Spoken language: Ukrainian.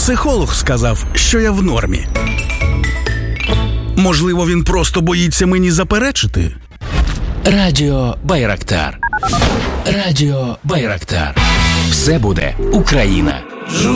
Психолог сказав, що я в нормі. Можливо, він просто боїться мені заперечити? Радіо Байрактар. Радіо Байрактар. Все буде Україна.